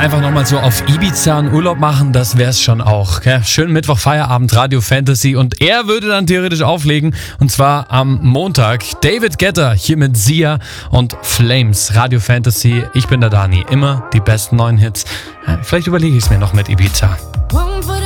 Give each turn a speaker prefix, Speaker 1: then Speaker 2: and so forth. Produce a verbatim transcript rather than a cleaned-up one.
Speaker 1: einfach nochmal so auf Ibiza einen Urlaub machen, das wär's schon auch. Gell? Schön Mittwoch Feierabend, Radio Fantasy. Und er würde dann theoretisch auflegen, und zwar am Montag. David Guetta hier mit Sia und Flames. Radio Fantasy, ich bin der Dani. Immer die besten neuen Hits. Ja, vielleicht überlege ich es mir noch mit Ibiza.